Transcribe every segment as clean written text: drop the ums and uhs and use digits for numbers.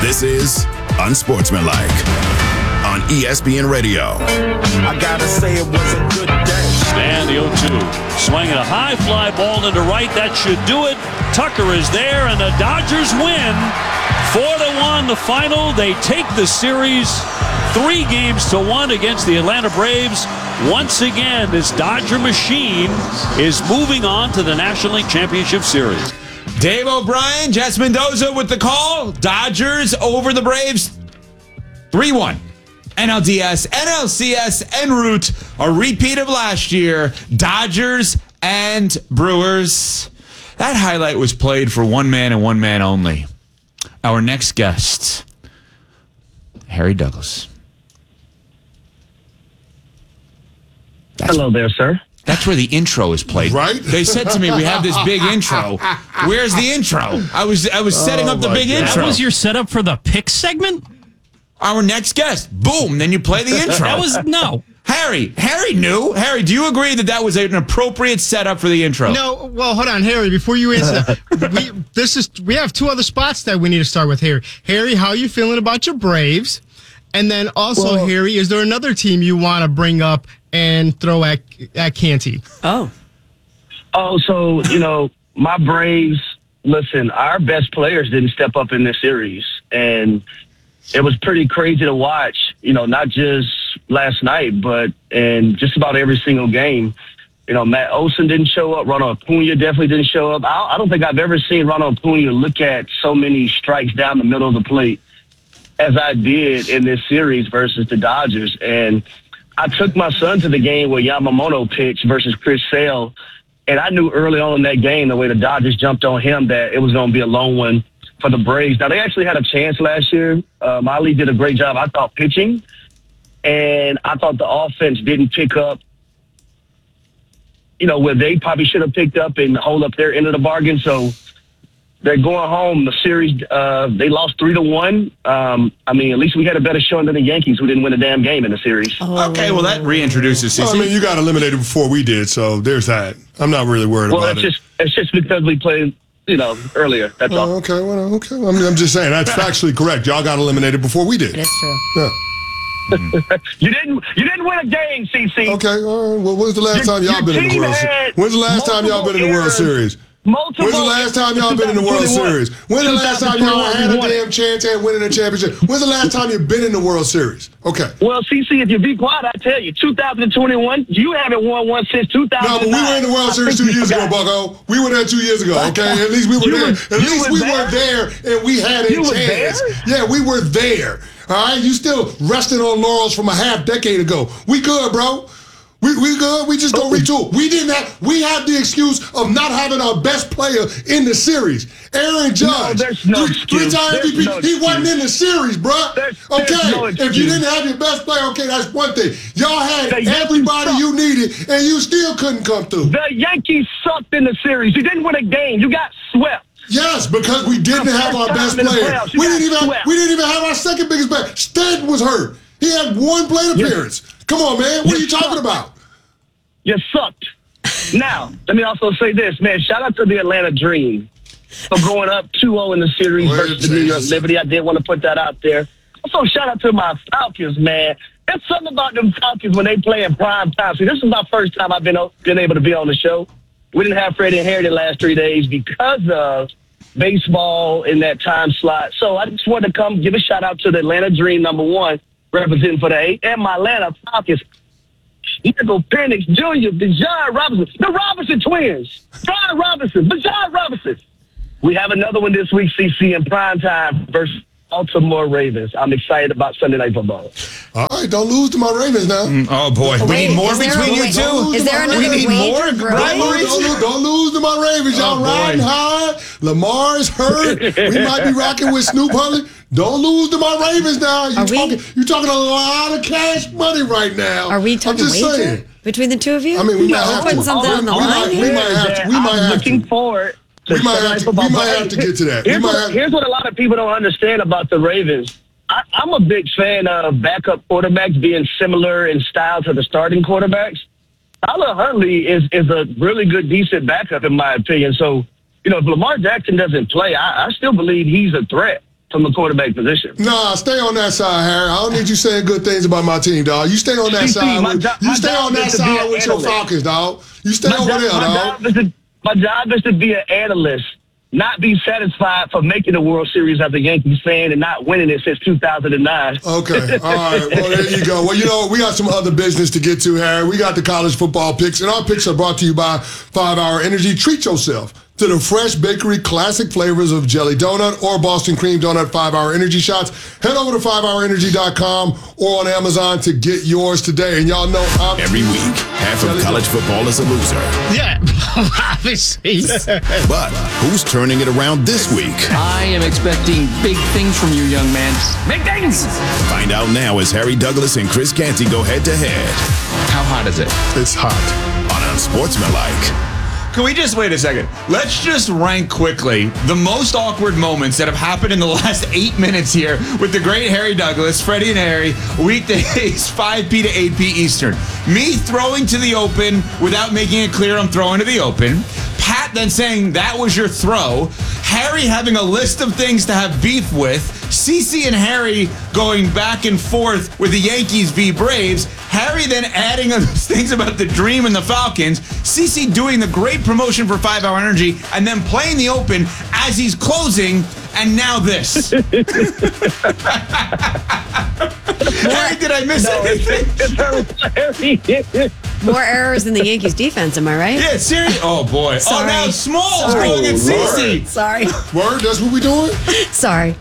This is Unsportsmanlike on ESPN Radio. I gotta say it was a good day. And the 0-2. Swinging a high fly ball into right. That should do it. Tucker is there, and the Dodgers win 4-1. The final. They take the series 3-1 against the Atlanta Braves. Once again, this Dodger machine is moving on to the National League Championship Series. Dave O'Brien, Jess Mendoza with the call. Dodgers over the Braves 3-1. NLDS, NLCS, en route. A repeat of last year. Dodgers and Brewers. That highlight was played for one man and one man only. Our next guest, Harry Douglas. Hello there, sir. That's where the intro is played. Right? They said to me, we have this big intro. Where's the intro? I was setting up the big intro. That was your setup for the pick segment? Our next guest. Boom. Then you play the intro. No. Harry knew. Harry, do you agree that was an appropriate setup for the intro? No, well, hold on, Harry, before you answer that. We have two other spots that we need to start with, Harry. Harry, how are you feeling about your Braves? And then also, Harry, is there another team you want to bring up and throw at Canty? So, my Braves, listen, our best players didn't step up in this series. And it was pretty crazy to watch, not just last night, but in just about every single game. Matt Olson didn't show up. Ronald Acuna definitely didn't show up. I don't think I've ever seen Ronald Acuna look at so many strikes down the middle of the plate as I did in this series versus the Dodgers. And I took my son to the game where Yamamoto pitched versus Chris Sale, and I knew early on in that game, the way the Dodgers jumped on him, that it was going to be a lone one for the Braves. Now, they actually had a chance last year. Miley did a great job, I thought, pitching, and I thought the offense didn't pick up, where they probably should have picked up and hold up their end of the bargain. So they're going home. The series, they lost 3-1. At least we had a better showing than the Yankees, who didn't win a damn game in the series. Okay, well, that reintroduces CC. You got eliminated before we did, so there's that. I'm not really worried about it. It's just because we played, earlier. That's all. Okay. I'm just saying, that's factually correct. Y'all got eliminated before we did. That's true. Yeah. You didn't win a game, CC. Okay, all right. Well, when's the last time y'all been in the World Series? When's the last time y'all been in the World Series? When's the last time y'all been in the World Series? When's the last time y'all had a damn chance at winning a championship? When's the last time you've been in the World Series? Okay. Well, CC, if you be quiet, I tell you, 2021, you haven't won one since 2009. No, but we were in the World Series 2 years ago, Bucko. We were there 2 years ago, okay? At least we were there. At least we were there, and we had a chance. Yeah, we were there. All right? You still resting on laurels from a half decade ago. We good, bro. We good. We just gonna retool. We had the excuse of not having our best player in the series. Aaron Judge, three-time MVP. He wasn't in the series, bro. If you didn't have your best player, okay, that's one thing. Y'all had everybody you needed, and you still couldn't come through. The Yankees sucked in the series. You didn't win a game. You got swept. Yes, because we didn't have our best player. We didn't even have our second biggest player. Stanton was hurt. He had one plate appearance. Come on, man. What are you talking about? You sucked. Now, let me also say this, man. Shout out to the Atlanta Dream for going up 2-0 in the series versus the New York Liberty. I did want to put that out there. Also, shout out to my Falcons, man. There's something about them Falcons when they play in prime time. See, this is my first time I've been able to be on the show. We didn't have Freddie and Harry the last 3 days because of baseball in that time slot. So I just wanted to come give a shout out to the Atlanta Dream, number one, representing for the 8, and my Atlanta Falcons. Michael Penix Jr., Bijan Robinson, the Robinson twins, Brian Robinson, Bijan Robinson. We have another one this week, CC, in primetime versus Baltimore Ravens. I'm excited about Sunday Night Football. All right, don't lose to my Ravens now. Oh, boy. We need more between you two. Is there another wager? Don't lose to my Ravens. Y'all riding high. Lamar is hurt. We might be rocking with Snoop Huntley. Don't lose to my Ravens now. You're talking a lot of cash money right now. Are we talking wager between the two of you? I mean, we might have to. Putting something on the line here? We might have to. Looking forward. We might have to get to that. Here's what a lot of people don't understand about the Ravens. I'm a big fan of backup quarterbacks being similar in style to the starting quarterbacks. Tyler Huntley is a really good, decent backup, in my opinion. So, if Lamar Jackson doesn't play, I still believe he's a threat from the quarterback position. Nah, stay on that side, Harry. I don't need you saying good things about my team, dog. You stay on that side. You stay on that side with your Falcons, dog. You stay over there, dog. My job is to be an analyst, not be satisfied for making the World Series as a Yankees fan and not winning it since 2009. Okay. All right. Well, there you go. Well, we got some other business to get to, Harry. We got the college football picks, and our picks are brought to you by 5 Hour Energy. Treat yourself to the fresh bakery classic flavors of Jelly Donut or Boston Cream Donut 5 Hour Energy shots. Head over to 5hourenergy.com or on Amazon to get yours today. And y'all know every week, half of college football is a loser. Yeah, obviously. But who's turning it around this week? I am expecting big things from you, young man. Big things! Find out now as Harry Douglas and Chris Canty go head-to-head. How hot is it? It's hot. On Unsportsmanlike. Can we just wait a second? Let's just rank quickly the most awkward moments that have happened in the last 8 minutes here with the great Harry Douglas, Freddie and Harry, weekdays 5 p to 8 p Eastern. Me throwing to the open without making it clear I'm throwing to the open. Pat then saying that was your throw. Harry having a list of things to have beef with. CeCe and Harry going back and forth with the Yankees v. Braves. Harry then adding things about the Dream and the Falcons. CeCe doing the great promotion for 5 Hour Energy and then playing the open as he's closing. And now this. Harry, did I miss anything? More errors in the Yankees defense, am I right? Yeah, seriously. Oh, boy. Sorry. Oh, now Smalls Sorry. going at CeCe. Sorry. Word, that's what we doing? Sorry.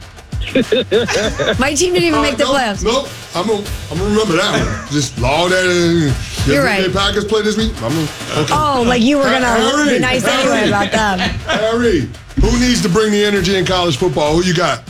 My team didn't even make the playoffs. Nope. I'm gonna remember that one. Just log that in. You're right. The Packers play this week? Okay. Oh, like you were going to be nice anyway about them. Harry, who needs to bring the energy in college football? Who you got?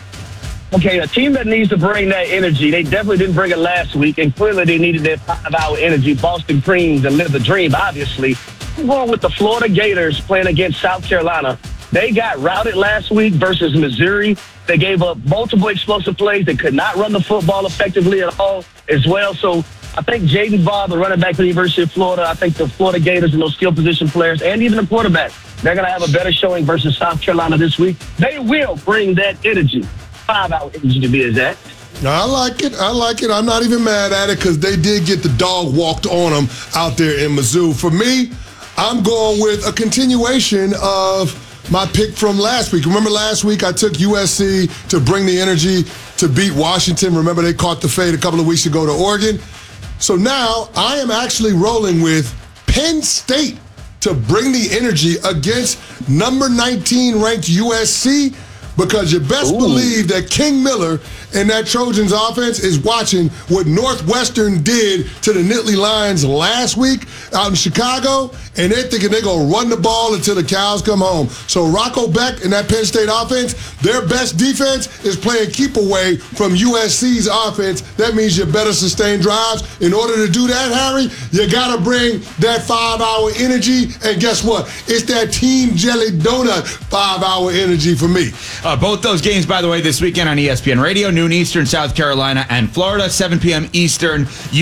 Okay, a team that needs to bring that energy. They definitely didn't bring it last week, and clearly they needed that 5 Hour Energy. Boston Creams and Live the Dream, obviously. I'm going with the Florida Gators playing against South Carolina. They got routed last week versus Missouri. They gave up multiple explosive plays. They could not run the football effectively at all as well. So I think Jaden Ball, the running back for the University of Florida, I think the Florida Gators and those skill position players, and even the quarterback, they're going to have a better showing versus South Carolina this week. They will bring that energy. 5 Hour Energy to be exact. I like it. I'm not even mad at it because they did get the dog walked on them out there in Mizzou. For me, I'm going with a continuation of my pick from last week. Remember last week I took USC to bring the energy to beat Washington. Remember they caught the fade a couple of weeks ago to Oregon. So now I am actually rolling with Penn State to bring the energy against number 19 ranked USC, because you best believe that King Miller and that Trojans offense is watching what Northwestern did to the Nittany Lions last week out in Chicago, and they're thinking they're going to run the ball until the cows come home. So Rocco Beck and that Penn State offense, their best defense is playing keep away from USC's offense. That means you better sustain drives. In order to do that, Harry, you got to bring that 5 Hour Energy, and guess what? It's that Team Jelly Donut 5 Hour Energy for me. Both those games, by the way, this weekend on ESPN Radio, noon Eastern, South Carolina and Florida, 7 p.m. Eastern,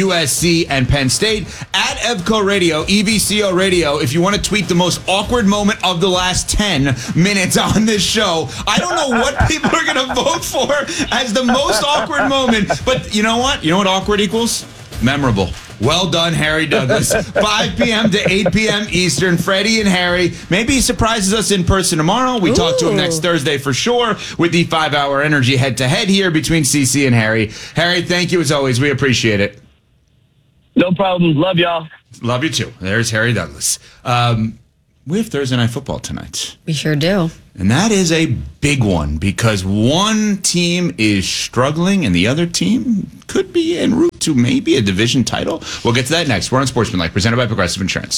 USC and Penn State. At EVCO Radio, EVCO Radio, if you want to tweet the most awkward moment of the last 10 minutes on this show. I don't know what people are going to vote for as the most awkward moment, but you know what? You know what awkward equals? Memorable. Well done, Harry Douglas. 5 p.m. to 8 p.m. Eastern. Freddie and Harry. Maybe he surprises us in person tomorrow. We talk to him next Thursday for sure with the 5 Hour Energy head-to-head here between CeCe and Harry. Harry, thank you as always. We appreciate it. No problem. Love y'all. Love you too. There's Harry Douglas. We have Thursday Night Football tonight. We sure do. And that is a big one because one team is struggling and the other team could be en route to maybe a division title. We'll get to that next. We're on Sportsmanlike, presented by Progressive Insurance.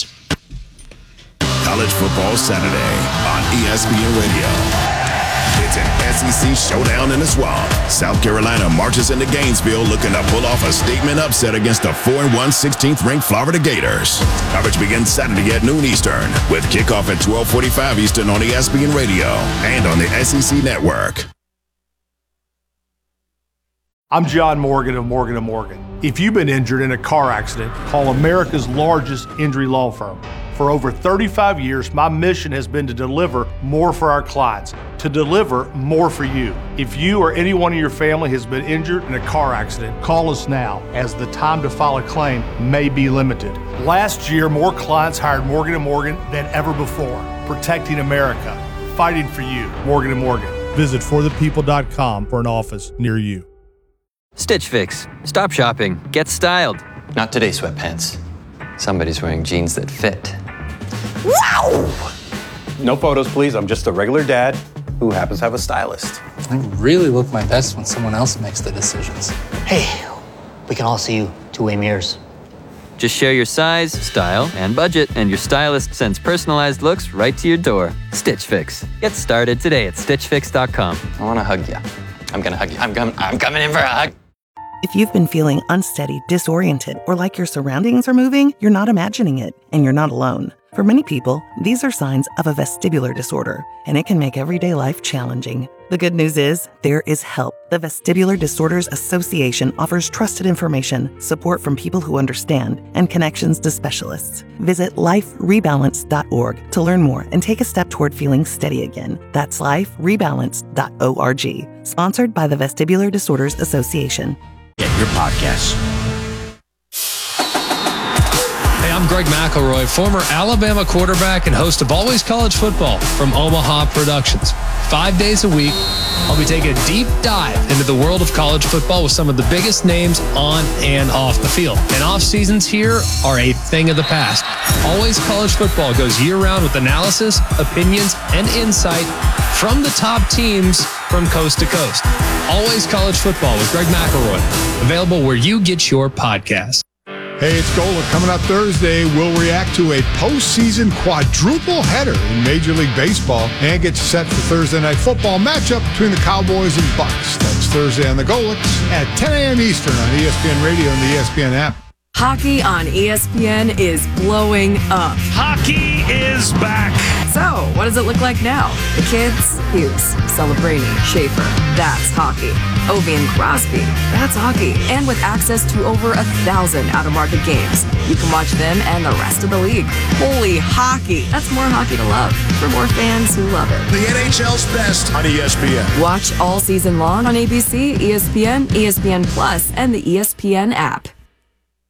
College Football Saturday on ESPN Radio. It's an SEC showdown in the swamp. South Carolina marches into Gainesville looking to pull off a statement upset against the 4-1 16th-ranked Florida Gators. Coverage begins Saturday at noon Eastern with kickoff at 12:45 Eastern on ESPN Radio and on the SEC Network. I'm John Morgan of Morgan & Morgan. If you've been injured in a car accident, call America's largest injury law firm. For over 35 years, my mission has been to deliver more for our clients, to deliver more for you. If you or anyone in your family has been injured in a car accident, call us now, as the time to file a claim may be limited. Last year, more clients hired Morgan & Morgan than ever before, protecting America, fighting for you. Morgan & Morgan. Visit forthepeople.com for an office near you. Stitch Fix. Stop shopping. Get styled. Not today, sweatpants. Somebody's wearing jeans that fit. Wow! No photos, please. I'm just a regular dad who happens to have a stylist. I really look my best when someone else makes the decisions. Hey, we can all see you two-way mirrors. Just share your size, style, and budget, and your stylist sends personalized looks right to your door. Stitch Fix. Get started today at StitchFix.com. I want to hug you. I'm going to hug you. I'm coming in for a hug. If you've been feeling unsteady, disoriented, or like your surroundings are moving, you're not imagining it, and you're not alone. For many people, these are signs of a vestibular disorder, and it can make everyday life challenging. The good news is, there is help. The Vestibular Disorders Association offers trusted information, support from people who understand, and connections to specialists. Visit liferebalance.org to learn more and take a step toward feeling steady again. That's liferebalance.org. Sponsored by the Vestibular Disorders Association. Get your podcasts. Hey, I'm Greg McElroy, former Alabama quarterback and host of Always College Football from Omaha Productions. 5 days a week, I'll be taking a deep dive into the world of college football with some of the biggest names on and off the field. And off seasons here are a thing of the past. Always College Football goes year-round with analysis, opinions, and insight from the top teams from coast to coast. Always College Football with Greg McElroy. Available where you get your podcasts. Hey, it's Gola. Coming up Thursday, we'll react to a postseason quadruple header in Major League Baseball and get set for Thursday Night Football matchup between the Cowboys and Bucks. That's Thursday on the Golics at 10 a.m. Eastern on ESPN Radio and the ESPN app. Hockey on ESPN is blowing up. Hockey is back. So, what does it look like now? The kids, Hughes, Celebrini, Schaefer. That's hockey. Ovi and Crosby. That's hockey. And with access to over 1,000 out-of-market games, you can watch them and the rest of the league. Holy hockey. That's more hockey to love for more fans who love it. The NHL's best on ESPN. Watch all season long on ABC, ESPN, ESPN Plus, and the ESPN app.